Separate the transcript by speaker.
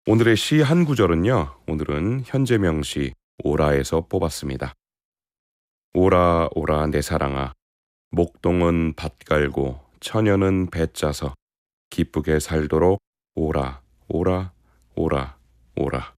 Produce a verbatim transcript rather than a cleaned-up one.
Speaker 1: 오늘의 시 한 구절은요. 오늘은 현재명시 오라에서 뽑았습니다. 오라 오라 내 사랑아, 목동은 밭 갈고 처녀는 배 짜서 기쁘게 살도록 오라 오라 오라 오라.